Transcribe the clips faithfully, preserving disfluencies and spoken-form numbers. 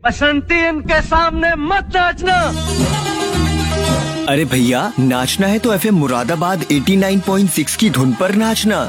बसंती इनके सामने मत नाचना। अरे भैया, नाचना है तो एफएम मुरादाबाद नवासी पॉइंट छह की धुन पर नाचना।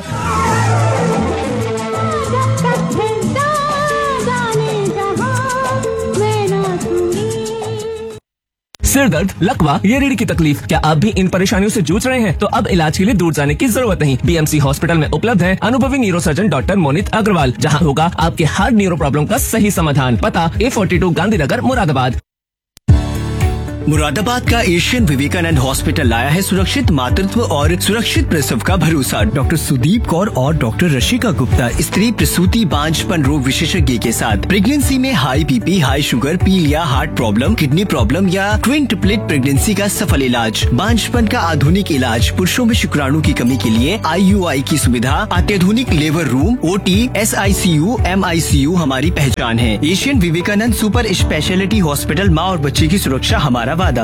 सिर दर्द, लकवा या रीढ़ की तकलीफ, क्या आप भी इन परेशानियों से जूझ रहे हैं? तो अब इलाज के लिए दूर जाने की जरूरत नहीं। बीएमसी हॉस्पिटल में उपलब्ध है अनुभवी न्यूरोसर्जन डॉक्टर मोनित अग्रवाल, जहां होगा आपके हर न्यूरो प्रॉब्लम का सही समाधान। पता ए फोर्टी टू गांधीनगर मुरादाबाद। मुरादाबाद का एशियन विवेकानंद हॉस्पिटल लाया है सुरक्षित मातृत्व और सुरक्षित प्रसव का भरोसा। डॉक्टर सुदीप कौर और डॉक्टर रशिका गुप्ता स्त्री प्रसूति बांझपन रोग विशेषज्ञ के साथ प्रेगनेंसी में हाई बीपी, हाई शुगर, पीलिया, हार्ट प्रॉब्लम, किडनी प्रॉब्लम या ट्विन ट्रिपलेट प्रेगनेंसी का सफल इलाज। बांझपन का आधुनिक इलाज, पुरुषों में शुक्राणु की कमी के लिए आईयूआई की सुविधा, अत्याधुनिक लेबर रूम, ओटी, एसआईसीयू, एमआईसीयू हमारी पहचान है। Asian Vivekananda super speciality hospital, माँ और बच्चे की सुरक्षा हमारा वादा।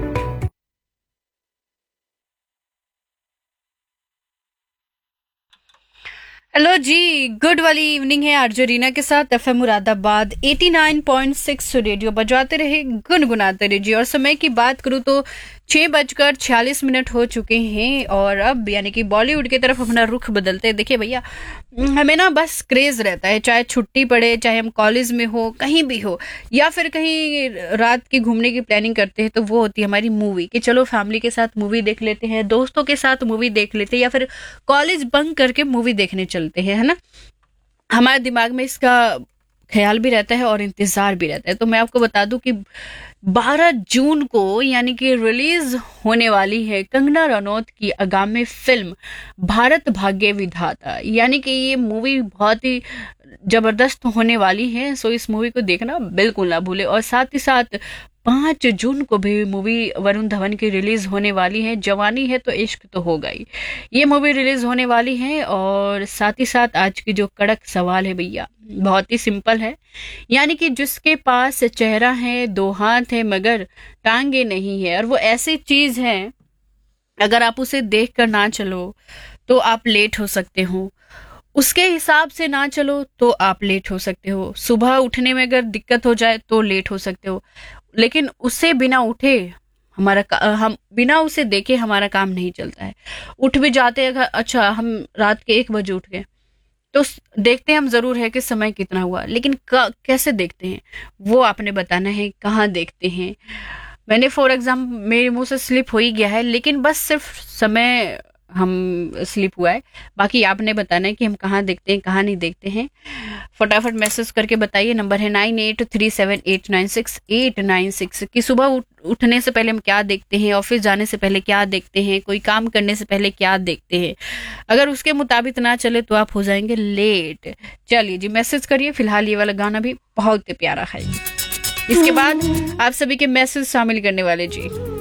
हेलो जी, गुड वाली इवनिंग है आरजे रीना के साथ एफएम मुरादाबाद नवासी पॉइंट छह रेडियो बजाते रहे, गुनगुनाते रहे जी। और समय की बात करूँ तो छह बजकर छियालीस मिनट हो चुके हैं और अब यानी कि बॉलीवुड की तरफ अपना रुख बदलते हैं। देखिए भैया, हमें ना बस क्रेज रहता है, चाहे छुट्टी पड़े, चाहे हम कॉलेज में हो, कहीं भी हो, या फिर कहीं रात की घूमने की प्लानिंग करते हैं, तो वो होती है हमारी मूवी कि चलो फैमिली के साथ मूवी देख लेते हैं, दोस्तों के साथ मूवी देख लेते हैं, या फिर कॉलेज बंक करके मूवी देखने चलते हैं, है ना। हमारे दिमाग में इसका ख्याल भी रहता है और इंतजार भी रहता है। तो मैं आपको बता दूं कि बारह जून को यानी कि रिलीज होने वाली है कंगना रनौत की आगामी फिल्म भारत भाग्य विधाता। यानी कि ये मूवी बहुत ही जबरदस्त होने वाली है, सो इस मूवी को देखना बिल्कुल ना भूले। और साथ ही साथ पाँच जून को भी मूवी वरुण धवन की रिलीज होने वाली है, जवानी है तो इश्क तो होगा ही, ये मूवी रिलीज होने वाली है। और साथ ही साथ आज की जो कड़क सवाल है भैया, बहुत ही सिंपल है, यानी कि जिसके पास चेहरा है, दो हाथ है, मगर टांगे नहीं है, और वो ऐसी चीज है अगर आप उसे देख कर ना चलो तो आप लेट हो सकते हो, उसके हिसाब से ना चलो तो आप लेट हो सकते हो, सुबह उठने में अगर दिक्कत हो जाए तो लेट हो सकते हो, लेकिन उससे बिना उठे हमारा हम बिना उसे देखे हमारा काम नहीं चलता है। उठ भी जाते हैं, अच्छा हम रात के एक बजे उठ गए तो देखते हैं हम जरूर है कि समय कितना हुआ, लेकिन कैसे देखते हैं वो आपने बताना है, कहाँ देखते हैं। मैंने फॉर एग्जाम्पल मेरे मुंह से स्लिप हो ही गया है, लेकिन बस सिर्फ समय हम स्लिप हुआ है, बाकी आपने बताना है कि हम कहाँ देखते हैं, कहाँ नहीं देखते हैं। फटाफट मैसेज करके बताइए, नंबर है nine eight three seven eight nine six eight nine six कि सुबह उठने से पहले हम क्या देखते हैं, ऑफिस जाने से पहले क्या देखते हैं, कोई काम करने से पहले क्या देखते हैं। अगर उसके मुताबिक ना चले तो आप हो जाएंगे लेट। चलिए जी, मैसेज करिए। फिलहाल ये वाला गाना भी बहुत प्यारा है, इसके बाद आप सभी के मैसेज शामिल करने वाले जी।